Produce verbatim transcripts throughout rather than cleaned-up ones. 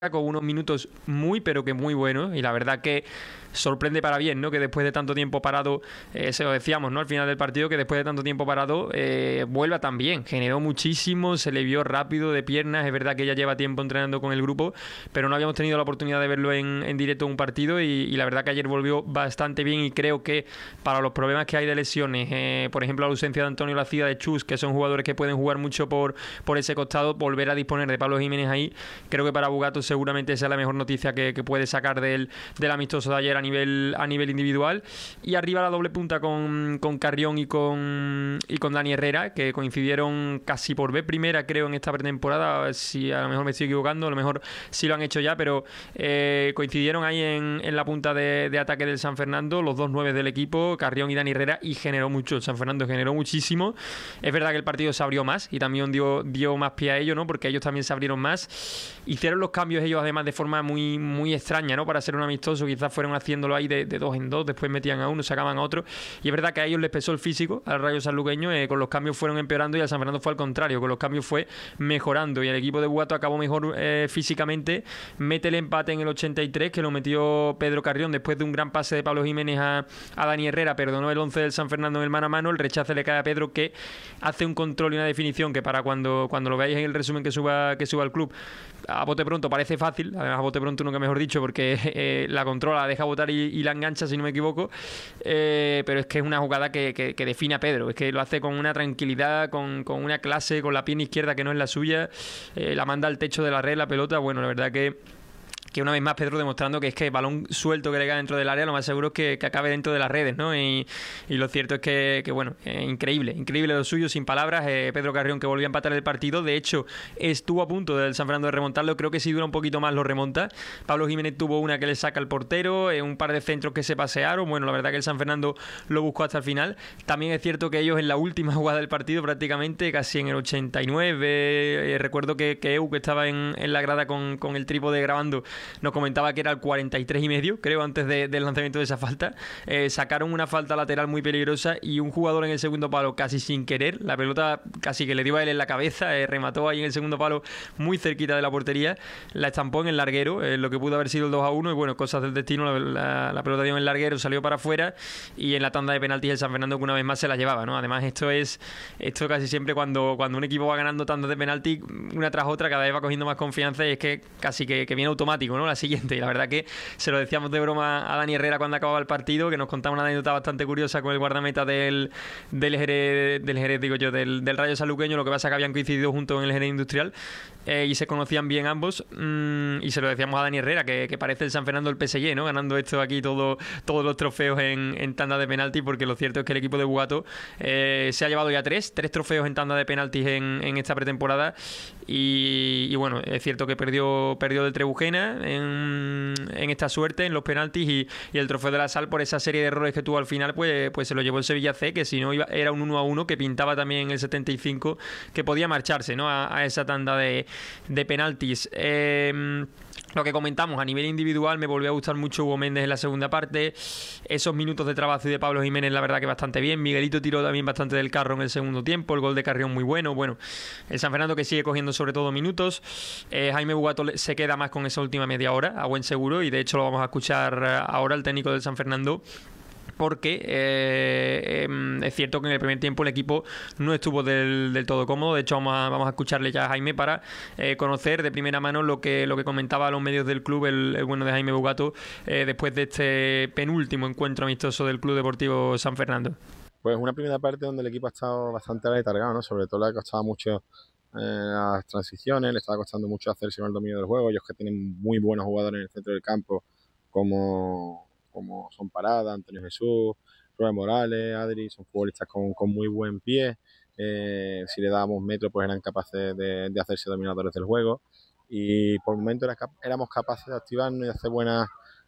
con unos minutos muy pero que muy buenos, y la verdad que sorprende para bien, ¿no? Que después de tanto tiempo parado, eh, se lo decíamos, ¿no? Al final del partido, que después de tanto tiempo parado eh, vuelva tan bien. Generó muchísimo, se le vio rápido de piernas. Es verdad que ya lleva tiempo entrenando con el grupo, pero no habíamos tenido la oportunidad de verlo en, en directo en un partido, y, y la verdad que ayer volvió bastante bien, y creo que para los problemas que hay de lesiones, eh, por ejemplo la ausencia de Antonio Lacida, de Chus, que son jugadores que pueden jugar mucho por, por ese costado, volver a disponer de Pablo Jiménez ahí, creo que para Bugato seguramente esa es la mejor noticia que, que puede sacar del, del amistoso de ayer a nivel, a nivel individual. Y arriba la doble punta con, con Carrión y con, y con Dani Herrera, que coincidieron casi por vez primera, creo, en esta pretemporada. Si a lo mejor me estoy equivocando, a lo mejor sí lo han hecho ya, pero eh, coincidieron ahí en, en la punta de, de ataque del San Fernando, los dos nueve del equipo, Carrión y Dani Herrera, y generó mucho. El San Fernando generó muchísimo. Es verdad que el partido se abrió más y también dio, dio más pie a ello, ¿no? Porque ellos también se abrieron más. Hicieron los cambios ellos además de forma muy, muy extraña, ¿no? Para ser un amistoso, quizás fueron haciéndolo ahí de, de dos en dos, después metían a uno, sacaban a otro, y es verdad que a ellos les pesó el físico, al Rayo Sanluqueño, eh, con los cambios fueron empeorando, y al San Fernando fue al contrario, con los cambios fue mejorando, y el equipo de Bugato acabó mejor eh, físicamente. Mete el empate en el ochenta y tres, que lo metió Pedro Carrión después de un gran pase de Pablo Jiménez a, a Dani Herrera, perdonó el once del San Fernando en el mano a mano, el rechace le cae a Pedro, que hace un control y una definición que para cuando, cuando lo veáis en el resumen que suba, que suba al club, a bote pronto parece fácil, además a bote pronto nunca mejor dicho, porque eh, la controla, la deja botar y, y la engancha, si no me equivoco, eh, pero es que es una jugada que, que, que define a Pedro, es que lo hace con una tranquilidad, con, con una clase, con la pierna izquierda que no es la suya, eh, la manda al techo de la red, la pelota. Bueno, la verdad que que una vez más Pedro demostrando que es que el balón suelto que le cae dentro del área, lo más seguro es que, que acabe dentro de las redes, ¿no? Y, y lo cierto es que, que bueno, eh, increíble, increíble lo suyo, sin palabras. eh, Pedro Carrión, que volvió a empatar el partido, de hecho estuvo a punto del San Fernando de remontarlo, creo que si dura un poquito más lo remonta. Pablo Jiménez tuvo una que le saca el portero, eh, un par de centros que se pasearon. Bueno, la verdad que el San Fernando lo buscó hasta el final. También es cierto que ellos en la última jugada del partido, prácticamente casi en el ochenta y nueve, eh, recuerdo que, que Eu, que estaba en, en la grada con, con el trípode grabando, nos comentaba que era el cuarenta y tres y medio, creo, antes de, del lanzamiento de esa falta. Eh, sacaron una falta lateral muy peligrosa, y un jugador en el segundo palo, casi sin querer, la pelota casi que le dio a él en la cabeza, eh, remató ahí en el segundo palo muy cerquita de la portería, la estampó en el larguero, eh, lo que pudo haber sido el dos a uno, y bueno, cosas del destino, la, la, la pelota dio en el larguero, salió para afuera, y en la tanda de penaltis el San Fernando, que una vez más se la llevaba, ¿no? Además, esto es esto casi siempre cuando, cuando un equipo va ganando tandas de penalti, una tras otra, cada vez va cogiendo más confianza, y es que casi que, que viene automático, ¿no? La siguiente. Y la verdad que se lo decíamos de broma a Dani Herrera cuando acababa el partido, que nos contaba una anécdota bastante curiosa con el guardameta del, del Jerez, del Jerez, digo yo, del, del Rayo Sanluqueño. Lo que pasa es que habían coincidido juntos en el Jerez Industrial, eh, y se conocían bien ambos, mmm, y se lo decíamos a Dani Herrera, que, que parece el San Fernando el P S G, ¿no? Ganando esto aquí todo, todos los trofeos en, en tanda de penaltis, porque lo cierto es que el equipo de Bugato eh, se ha llevado ya tres, tres trofeos en tanda de penaltis en, en esta pretemporada, y, y bueno, es cierto que perdió, perdió del Trebujena en, en esta suerte, en los penaltis, y, y el trofeo de la Sal, por esa serie de errores que tuvo al final, pues, pues se lo llevó el Sevilla C, que si no iba, era un uno a uno, que pintaba también en el setenta y cinco que podía marcharse, ¿no? a, a esa tanda de, de penaltis. Eh, Lo que comentamos a nivel individual, me volvió a gustar mucho Hugo Méndez en la segunda parte. Esos minutos de trabajo y de Pablo Jiménez, la verdad que bastante bien. Miguelito tiró también bastante del carro en el segundo tiempo. El gol de Carrión muy bueno. Bueno, el San Fernando que sigue cogiendo sobre todo minutos. Eh, Jaime Bugato se queda más con esa última media hora, a buen seguro. Y de hecho lo vamos a escuchar ahora, el técnico del San Fernando, porque eh, eh, es cierto que en el primer tiempo el equipo no estuvo del, del todo cómodo. De hecho vamos a, vamos a escucharle ya a Jaime para eh, conocer de primera mano lo que, lo que comentaba a los medios del club el, el bueno de Jaime Bugato, eh, después de este penúltimo encuentro amistoso del Club Deportivo San Fernando. Pues una primera parte donde el equipo ha estado bastante letargado, ¿no? Sobre todo le ha costado mucho eh, las transiciones, le estaba costando mucho hacerse con el dominio del juego. Ellos que tienen muy buenos jugadores en el centro del campo, como como son Parada, Antonio Jesús, Rubén Morales, Adri, son futbolistas con, con muy buen pie. Eh, si le dábamos metro, pues eran capaces de, de hacerse dominadores del juego. Y por momentos era, éramos capaces de activarnos y hacer buenas,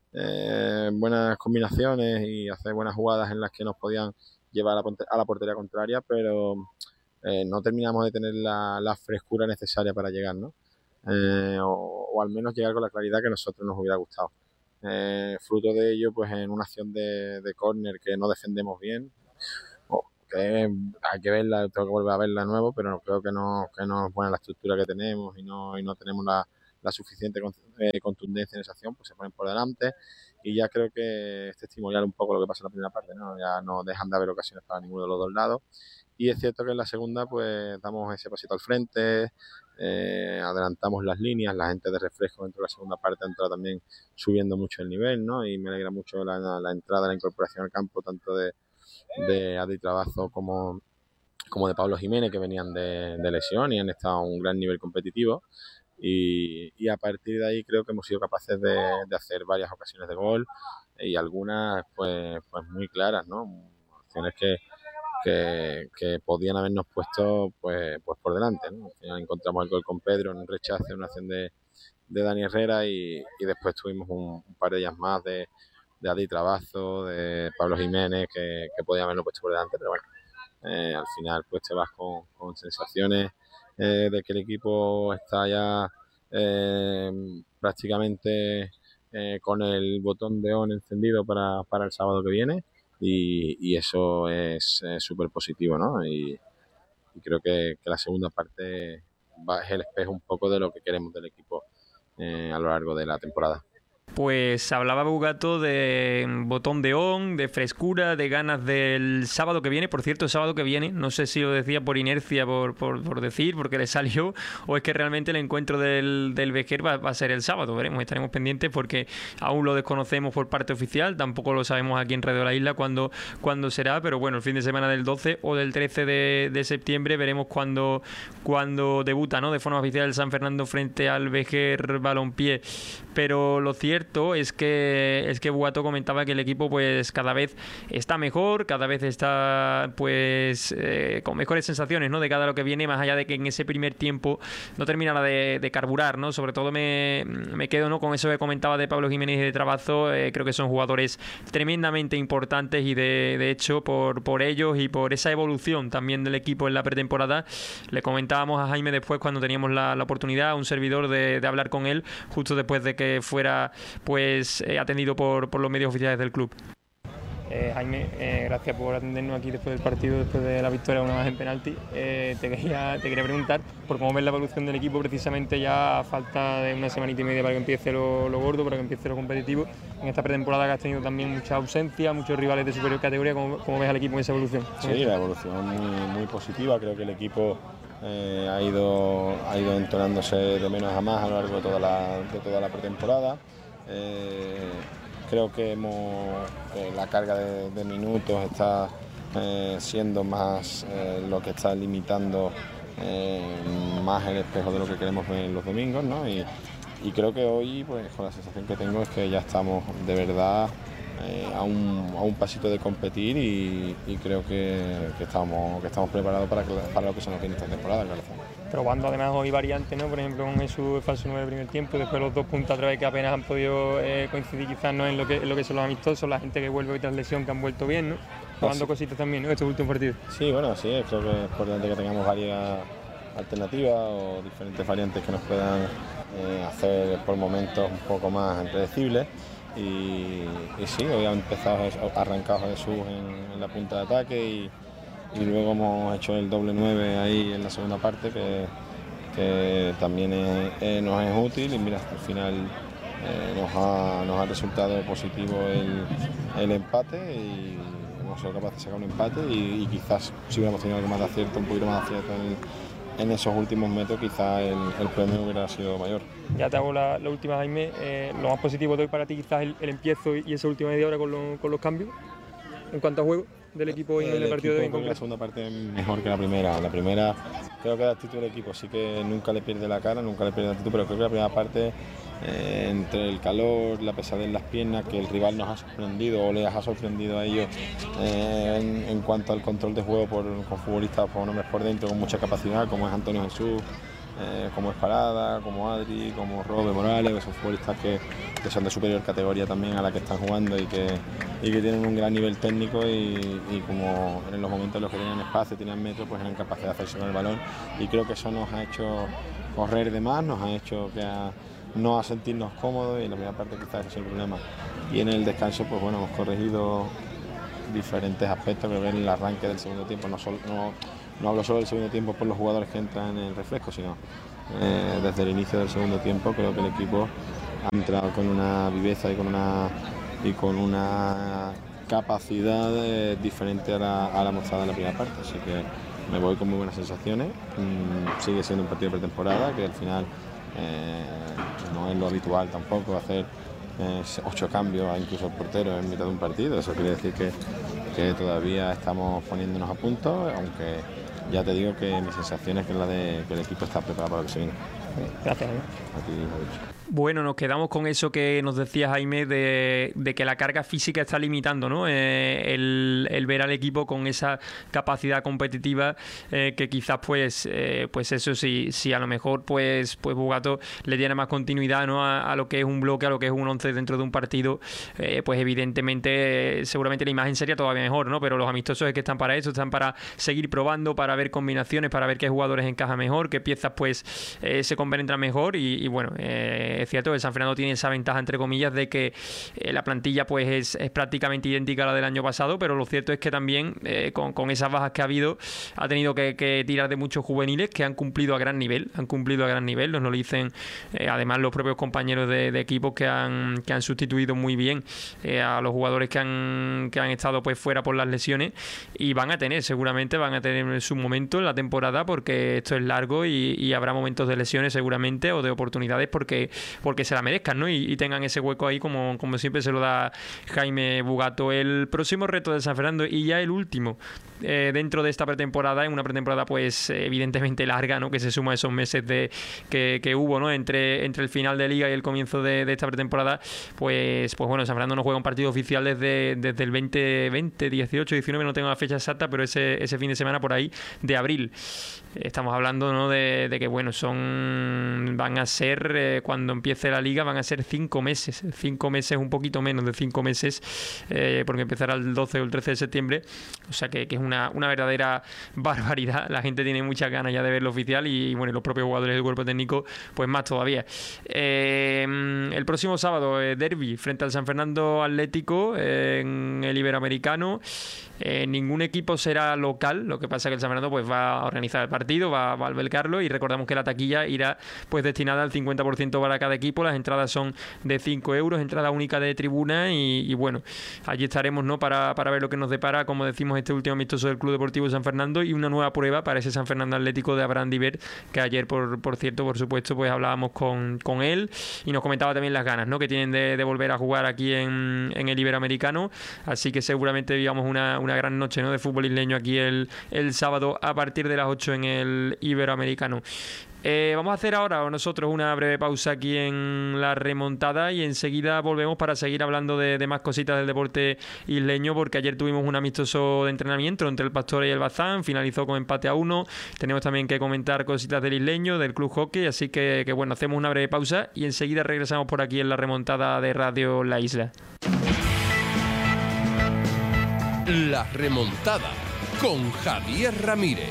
eh, buenas combinaciones y hacer buenas jugadas en las que nos podían llevar a la, a la portería contraria, pero eh, no terminamos de tener la, la frescura necesaria para llegar, ¿no? Eh, o, o al menos llegar con la claridad que a nosotros nos hubiera gustado. Eh, fruto de ello, pues en una acción de, de córner que no defendemos bien, o que hay que verla, tengo que volver a verla de nuevo, pero creo que no, que no es buena la estructura que tenemos y no, y no tenemos la, la suficiente eh, contundencia en esa acción, pues se ponen por delante y ya creo que es testimonial un poco lo que pasa en la primera parte, ¿no? Ya no dejan de haber ocasiones para ninguno de los dos lados y es cierto que en la segunda pues damos ese pasito al frente, eh, adelantamos las líneas, la gente de refresco dentro de la segunda parte entra también subiendo mucho el nivel, ¿no? Y me alegra mucho la, la entrada, la incorporación al campo tanto de, de Adri Trabazo como como de Pablo Jiménez, que venían de, de lesión y han estado a un gran nivel competitivo. Y, y a partir de ahí creo que hemos sido capaces de, de hacer varias ocasiones de gol y algunas pues, pues muy claras, ¿no? Acciones que, que, que podían habernos puesto pues, pues por delante, ¿no? Al final encontramos el gol con Pedro en un rechace, en una acción de, de Dani Herrera y, y después tuvimos un, un par de ellas más de, de Adi Trabazo, de Pablo Jiménez, que, que podían habernos puesto por delante, pero bueno. Eh, al final pues te vas con, con sensaciones eh, de que el equipo está ya eh, prácticamente eh, con el botón de on encendido para, para el sábado que viene y, y eso es súper positivo, ¿no? Y, y creo que, que la segunda parte va, es el espejo un poco de lo que queremos del equipo eh, a lo largo de la temporada. Pues hablaba Bugato de botón de on, de frescura, de ganas del sábado que viene. Por cierto, el sábado que viene, no sé si lo decía por inercia, por, por, por decir, porque le salió, o es que realmente el encuentro del, del Vejer va, va a ser el sábado. Veremos, estaremos pendientes porque aún lo desconocemos por parte oficial, tampoco lo sabemos aquí en Radio de la Isla cuándo, cuándo será, pero bueno, el fin de semana del doce o del trece de, de septiembre veremos cuándo, cuándo debuta, ¿no? De forma oficial el San Fernando frente al Vejer Balompié. Pero lo cierto es que es que Bugato comentaba que el equipo pues cada vez está mejor, cada vez está pues eh, con mejores sensaciones, ¿no? De cada lo que viene, más allá de que en ese primer tiempo no terminara de, de carburar, ¿no? Sobre todo me, me quedo, ¿no? Con eso que comentaba de Pablo Jiménez y de Trabazo. Eh, creo que son jugadores tremendamente importantes y de, de hecho por, por ellos y por esa evolución también del equipo en la pretemporada le comentábamos a Jaime después cuando teníamos la, la oportunidad, un servidor de, de hablar con él justo después de que fuera pues eh, atendido por, por los medios oficiales del club. Eh, Jaime, eh, gracias por atendernos aquí después del partido, después de la victoria una más en penalti. Eh, te, quería, te quería preguntar por cómo ves la evolución del equipo precisamente ya a falta de una semanita y media para que empiece lo, lo gordo, para que empiece lo competitivo. En esta pretemporada que has tenido también mucha ausencia, muchos rivales de superior categoría, ¿cómo, cómo ves al equipo en esa evolución? Sí, la evolución muy, muy positiva, creo que el equipo eh, ha, ido, ha ido entonándose de menos a más a lo largo de toda la, de toda la pretemporada. Eh, creo que, hemos, que la carga de, de minutos está eh, siendo más eh, lo que está limitando eh, más el espejo de lo que queremos ver los domingos, ¿no? Y, y creo que hoy, pues con la sensación que tengo es que ya estamos de verdad eh, a, un, a un pasito de competir y, y creo que, que, estamos, que estamos preparados para, que, para lo que se nos viene esta temporada, claro. Probando además hoy variantes, ¿no? Por ejemplo con Jesús el falso nueve del primer tiempo, después los dos puntos a través que apenas han podido eh, coincidir quizás, ¿no? en, lo que, en lo que son los amistosos, la gente que vuelve hoy tras lesión que han vuelto bien, ¿no? Probando sí. Cositas también, ¿no? Estos últimos partidos. Sí, bueno, sí, creo que es importante que tengamos varias alternativas o diferentes variantes que nos puedan eh, hacer por momentos un poco más impredecibles. Y, y sí, hoy ha empezado, ha arrancado Jesús en, en la punta de ataque y, y luego hemos hecho el doble nueve ahí en la segunda parte que, que también es, eh, nos es útil y mira, al final eh, nos, ha, nos ha resultado positivo el, el empate y hemos sido capaces de sacar un empate y, y quizás si hubiéramos tenido algo más de acierto, un poquito más de acierto en, en esos últimos metros, quizás el, el premio hubiera sido mayor. Ya te hago la, la última, Jaime. Eh, lo más positivo de hoy para ti quizás el, el empiezo y esa última media hora con, lo, con los cambios en cuanto a juego del equipo hoy en el, el partido de hoy en concreto. La segunda parte mejor que la primera. La primera creo que la actitud del equipo sí que nunca le pierde la cara, nunca le pierde la actitud, pero creo que la primera parte eh, entre el calor, la pesadez en las piernas, que el rival nos ha sorprendido o les ha sorprendido a ellos eh, en, en cuanto al control de juego por, con futbolistas, con hombres por dentro con mucha capacidad, como es Antonio Jesús, eh, como es Parada, como Adri, como Robe Morales, que son futbolistas que, que son de superior categoría también a la que están jugando y que, y que tienen un gran nivel técnico y, y como en los momentos en los que tenían espacio, tenían metro, pues eran capaces de hacerse con el balón y creo que eso nos ha hecho correr de más, nos ha hecho que a, no a sentirnos cómodos y en la primera parte quizás ese es el problema. Y en el descanso, pues bueno, hemos corregido diferentes aspectos, creo que en el arranque del segundo tiempo, no, solo, no, no hablo solo del segundo tiempo por los jugadores que entran en el refresco, sino eh, desde el inicio del segundo tiempo creo que el equipo ha entrado con una viveza y con una, y con una capacidad eh, diferente a la, a la mostrada en la primera parte, así que me voy con muy buenas sensaciones. Mm, sigue siendo un partido de pretemporada que al final eh, no es lo habitual tampoco hacer eh, ocho cambios, incluso el portero en mitad de un partido. Eso quiere decir que, que todavía estamos poniéndonos a punto, aunque ya te digo que mi sensación es que, la de, que el equipo está preparado para lo que se viene. Gracias. Bueno, nos quedamos con eso que nos decía Jaime de, de que la carga física está limitando, ¿no? Eh, el, el ver al equipo con esa capacidad competitiva eh, que quizás pues eh, pues eso sí, sí a lo mejor pues pues Bugato le tiene más continuidad, ¿no? a, a lo que es un bloque, a lo que es un once dentro de un partido, eh, pues evidentemente eh, seguramente la imagen sería todavía mejor, ¿no? Pero los amistosos es que están para eso, están para seguir probando, para ver combinaciones, para ver qué jugadores encajan mejor, qué piezas pues eh, se compenetran mejor y, y bueno, eh, es cierto que el San Fernando tiene esa ventaja entre comillas de que eh, la plantilla pues es, es prácticamente idéntica a la del año pasado, pero lo cierto es que también eh, con, con esas bajas que ha habido ha tenido que, que tirar de muchos juveniles que han cumplido a gran nivel, han cumplido a gran nivel, nos lo dicen eh, además los propios compañeros de, de equipo que han, que han sustituido muy bien eh, a los jugadores que han, que han estado pues fuera por las lesiones y van a tener, seguramente van a tener su momento en la temporada porque esto es largo y, y habrá momentos de lesiones seguramente o de oportunidades porque porque se la merezcan, ¿no? Y, y tengan ese hueco ahí como, como siempre se lo da Jaime Bugato. El próximo reto de San Fernando y ya el último eh, dentro de esta pretemporada, en una pretemporada pues evidentemente larga, ¿no? Que se suma a esos meses de que, que hubo, ¿no? Entre, entre el final de Liga y el comienzo de, de esta pretemporada, pues, pues bueno, San Fernando no juega un partido oficial desde, desde el veinte veinte, dieciocho, diecinueve, no tengo la fecha exacta, pero ese, ese fin de semana por ahí de abril. Estamos hablando, ¿no? de, de que bueno, son van a ser eh, cuando empiece la liga van a ser cinco meses, cinco meses, un poquito menos de cinco meses, eh, porque empezará el doce o el trece de septiembre, o sea que, que es una, una verdadera barbaridad. La gente tiene muchas ganas ya de verlo oficial y, y bueno, los propios jugadores del cuerpo técnico pues más todavía. Eh, el próximo sábado eh, derbi frente al San Fernando Atlético eh, en el Iberoamericano. Eh, ningún equipo será local, lo que pasa es que el San Fernando pues va a organizar el partido, va, va a albergarlo y recordamos que la taquilla irá pues destinada al cincuenta por ciento para cada equipo. Las entradas son de cinco euros, entrada única de tribuna y, y bueno, allí estaremos, ¿no? para, para ver lo que nos depara, como decimos, este último amistoso del Club Deportivo San Fernando y una nueva prueba para ese San Fernando Atlético de Abraham Diver, que ayer por, por cierto, por supuesto, pues hablábamos con, con él y nos comentaba también las ganas, ¿no? que tienen de, de volver a jugar aquí en, en el Iberoamericano, así que seguramente vivamos una, una gran noche, ¿no? de fútbol isleño aquí el, el sábado a partir de las ocho en el Iberoamericano. Eh, vamos a hacer ahora nosotros una breve pausa aquí en la remontada y enseguida volvemos para seguir hablando de, de más cositas del deporte isleño, porque ayer tuvimos un amistoso de entrenamiento entre el Pastora y el Bazán, finalizó con empate a uno. Tenemos también que comentar cositas del isleño, del Club Hockey, así que, que bueno, hacemos una breve pausa y enseguida regresamos por aquí en la remontada de Radio La Isla. La remontada con Javier Ramírez.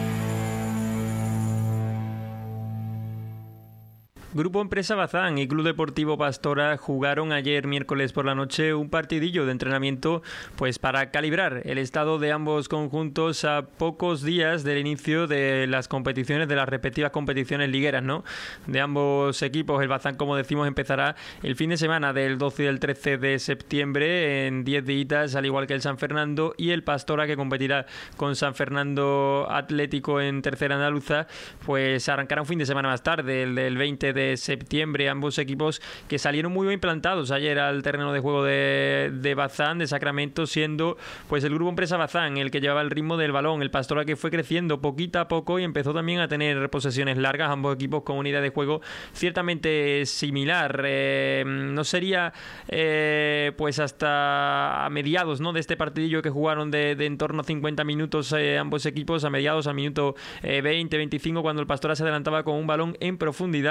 Grupo Empresa Bazán y Club Deportivo Pastora jugaron ayer miércoles por la noche un partidillo de entrenamiento pues para calibrar el estado de ambos conjuntos a pocos días del inicio de las competiciones, de las respectivas competiciones ligueras, ¿no? de ambos equipos. El Bazán, como decimos, empezará el fin de semana del doce y el trece de septiembre en diez días, al igual que el San Fernando, y el Pastora, que competirá con San Fernando Atlético en tercera andaluza, pues arrancará un fin de semana más tarde, el del veinte de septiembre. Ambos equipos que salieron muy bien plantados ayer al terreno de juego de, de Bazán, de Sacramento, siendo pues el Grupo Empresa Bazán el que llevaba el ritmo del balón. El Pastora, que fue creciendo poquito a poco y empezó también a tener posesiones largas, ambos equipos con unidad de juego ciertamente similar. Eh, no sería eh, pues hasta a mediados, ¿no? de este partidillo que jugaron de, de en torno a cincuenta minutos eh, ambos equipos, a mediados, al minuto eh, veinte veinticinco, cuando el Pastora se adelantaba con un balón en profundidad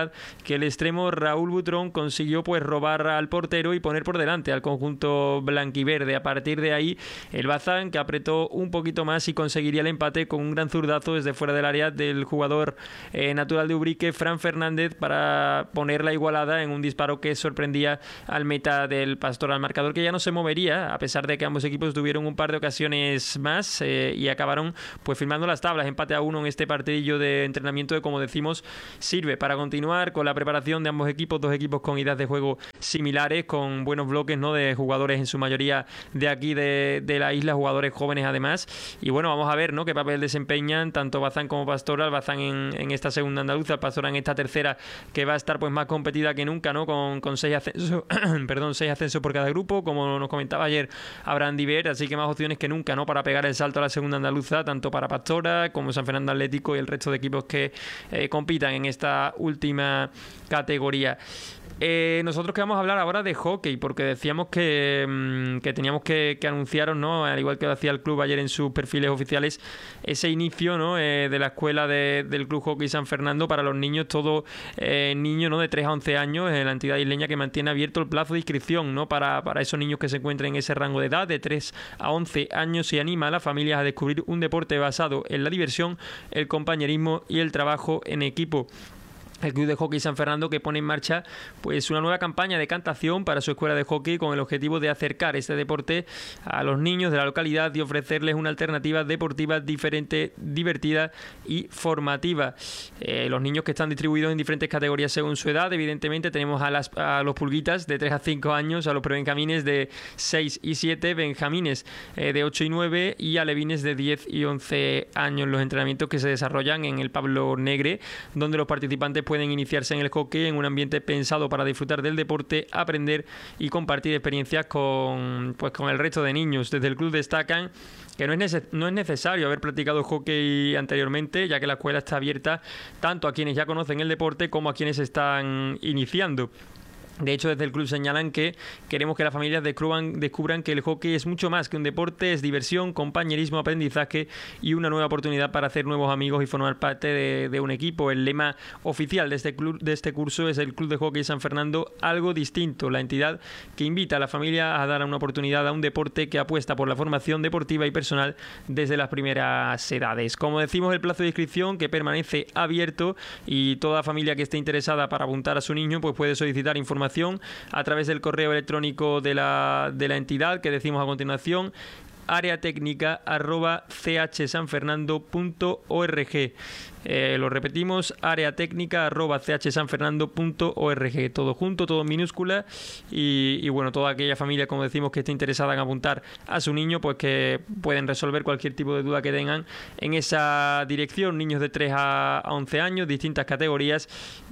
que el extremo Raúl Butrón consiguió pues robar al portero y poner por delante al conjunto blanquiverde. A partir de ahí, el Bazán, que apretó un poquito más y conseguiría el empate con un gran zurdazo desde fuera del área del jugador eh, natural de Ubrique, Fran Fernández, para poner la igualada en un disparo que sorprendía al meta del Pastoral. Marcador que ya no se movería, a pesar de que ambos equipos tuvieron un par de ocasiones más eh, y acabaron pues firmando las tablas. Empate a uno en este partidillo de entrenamiento que, como decimos, sirve para continuar con la preparación de ambos equipos, dos equipos con ideas de juego similares, con buenos bloques, ¿no?, de jugadores en su mayoría de aquí de, de la isla, jugadores jóvenes además. Y bueno, vamos a ver, ¿no?, qué papel desempeñan tanto Bazán como Pastoral. Bazán en, en esta segunda andaluza, Pastoral en esta tercera, que va a estar pues más competida que nunca, ¿no?, con, con seis ascensos perdón, seis ascensos por cada grupo, como nos comentaba ayer Abraham Diver, así que más opciones que nunca, ¿no?, para pegar el salto a la segunda andaluza, tanto para Pastora como San Fernando Atlético y el resto de equipos que eh, compitan en esta última categoría. Eh, nosotros que vamos a hablar ahora de hockey, porque decíamos que, mmm, que teníamos que, que anunciaros, ¿no?, al igual que lo hacía el club ayer en sus perfiles oficiales, ese inicio, ¿no?, eh, de la escuela de, del Club Hockey San Fernando para los niños, todo eh, niño, ¿no?, de tres a once años, eh, la entidad isleña que mantiene abierto el plazo de inscripción, ¿no?, para, para esos niños que se encuentren en ese rango de edad de tres a once años, y anima a las familias a descubrir un deporte basado en la diversión, el compañerismo y el trabajo en equipo. El Club de Hockey San Fernando, que pone en marcha pues una nueva campaña de cantación para su escuela de hockey, con el objetivo de acercar este deporte a los niños de la localidad y ofrecerles una alternativa deportiva diferente, divertida y formativa. Eh, los niños que están distribuidos en diferentes categorías según su edad, evidentemente tenemos a, las, a los pulguitas de tres a cinco años, a los prebenjamines de seis y siete, benjamines eh, de ocho y nueve y alevines de diez y once años. Los entrenamientos que se desarrollan en el Pablo Negre, donde los participantes pueden iniciarse en el hockey en un ambiente pensado para disfrutar del deporte, aprender y compartir experiencias con, pues, con el resto de niños. Desde el club destacan que no es, neces- no es necesario haber practicado hockey anteriormente, ya que la escuela está abierta tanto a quienes ya conocen el deporte como a quienes están iniciando. De hecho, desde el club señalan que queremos que las familias descubran, descubran que el hockey es mucho más que un deporte, es diversión, compañerismo, aprendizaje y una nueva oportunidad para hacer nuevos amigos y formar parte de, de un equipo. El lema oficial de este club, de este curso, es el Club de Hockey San Fernando, algo distinto, la entidad que invita a la familia a dar una oportunidad a un deporte que apuesta por la formación deportiva y personal desde las primeras edades. Como decimos, el plazo de inscripción, que permanece abierto, y toda familia que esté interesada para apuntar a su niño pues puede solicitar información a través del correo electrónico de la, de la entidad, que decimos a continuación, área técnica arroba c h san fernando punto org. Eh, lo repetimos, área técnica arroba c h san fernando punto org, todo junto, todo en minúscula, y, y bueno, toda aquella familia, como decimos, que esté interesada en apuntar a su niño, pues que pueden resolver cualquier tipo de duda que tengan en esa dirección. Niños de tres a once años, distintas categorías,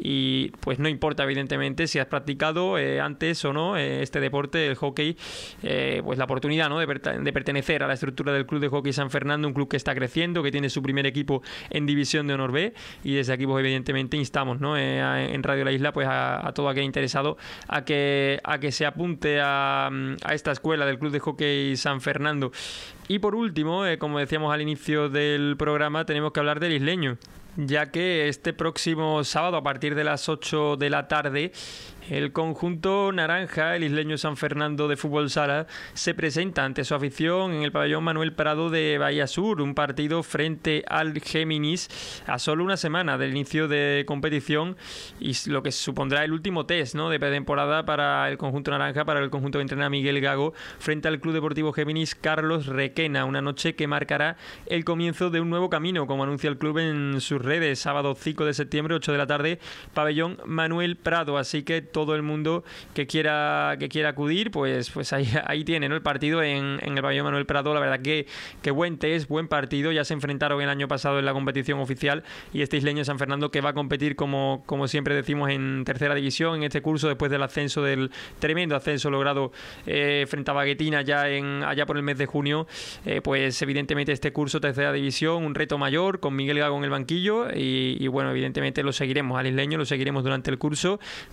y pues no importa evidentemente si has practicado eh, antes o no eh, este deporte, el hockey, eh, pues la oportunidad, ¿no?, de, per- de pertenecer a la estructura del Club de Hockey San Fernando, un club que está creciendo, que tiene su primer equipo en División de Honor B, y desde aquí pues evidentemente instamos, ¿no?, eh, a, en Radio La Isla pues a, a todo aquel interesado a que, a que se apunte a, a esta escuela del Club de Hockey San Fernando. Y por último, eh, como decíamos al inicio del programa, tenemos que hablar del isleño, ya que este próximo sábado a partir de las ocho de la tarde el conjunto naranja, el isleño San Fernando de Fútbol Sala, se presenta ante su afición en el pabellón Manuel Prado de Bahía Sur, un partido frente al Géminis a solo una semana del inicio de competición, y lo que supondrá el último test, ¿no?, de pretemporada para el conjunto naranja, para el conjunto que entrena Miguel Gago, frente al Club Deportivo Géminis Carlos Requena, una noche que marcará el comienzo de un nuevo camino, como anuncia el club en sus redes. Sábado cinco de septiembre, ocho de la tarde, pabellón Manuel Prado, así que todo el mundo que quiera que quiera acudir, pues pues ahí, ahí tiene, ¿no?, el partido en, en el pabellón Manuel Prado. La verdad que, que buen test, buen partido. Ya se enfrentaron el año pasado en la competición oficial, y este isleño San Fernando, que va a competir como, como siempre decimos en tercera división en este curso, después del ascenso, del tremendo ascenso logrado eh, frente a Baguetina ya en allá por el mes de junio, eh, pues evidentemente este curso tercera división, un reto mayor con Miguel Gago en el banquillo, y, y bueno, evidentemente lo seguiremos al isleño, lo seguiremos durante el curso. De hecho, queremos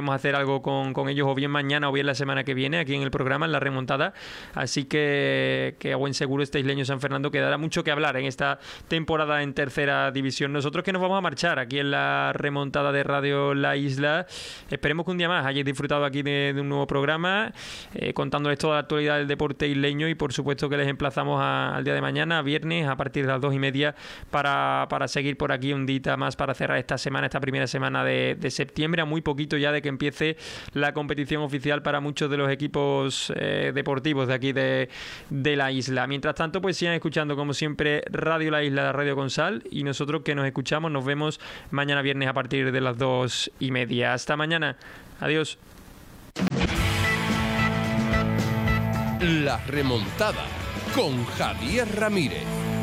vamos a hacer algo con, con ellos o bien mañana o bien la semana que viene aquí en el programa, en La Remontada. Así que, que a buen seguro este isleño San Fernando quedará mucho que hablar en esta temporada en tercera división. Nosotros que nos vamos a marchar aquí en La Remontada de Radio La Isla. Esperemos que un día más hayáis disfrutado aquí de, de un nuevo programa, eh, contándoles toda la actualidad del deporte isleño, y por supuesto que les emplazamos a, al día de mañana, viernes, a partir de las dos y media, para, para seguir por aquí un día más para cerrar esta semana, esta primera semana de, de septiembre, a muy poquito ya de que empiece la competición oficial para muchos de los equipos eh, deportivos de aquí de, de la isla. Mientras tanto, pues sigan escuchando como siempre Radio La Isla, Radio con Sal, y nosotros que nos escuchamos nos vemos mañana viernes a partir de las dos y media. Hasta mañana. Adiós. La Remontada con Javier Ramírez.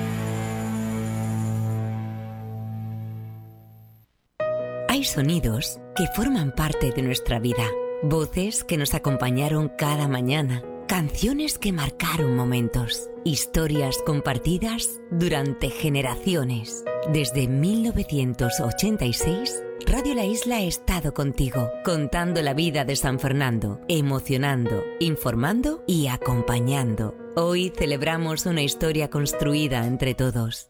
Hay sonidos que forman parte de nuestra vida, voces que nos acompañaron cada mañana, canciones que marcaron momentos, historias compartidas durante generaciones. Desde mil novecientos ochenta y seis, Radio La Isla ha estado contigo, contando la vida de San Fernando, emocionando, informando y acompañando. Hoy celebramos una historia construida entre todos.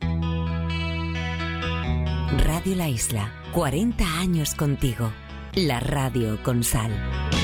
Radio La Isla, cuarenta años contigo. La radio con sal.